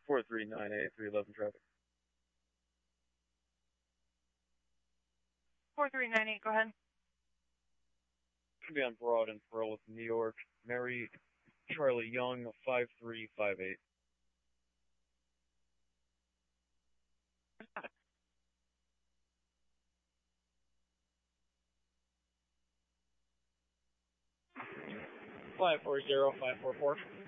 4398 311 traffic. 4398, go ahead. Should be on Broad and Pearl with New York. Mary Charlie Young, 5358. Five 40544.